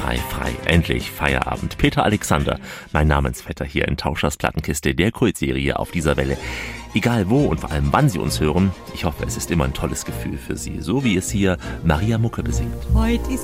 frei, frei. Endlich Feierabend. Peter Alexander, mein Namensvetter hier in Tauschers Plattenkiste, der Kultserie auf dieser Welle. Egal wo und vor allem wann Sie uns hören, ich hoffe, es ist immer ein tolles Gefühl für Sie, so wie es hier Maria Mucke besingt. Heute ist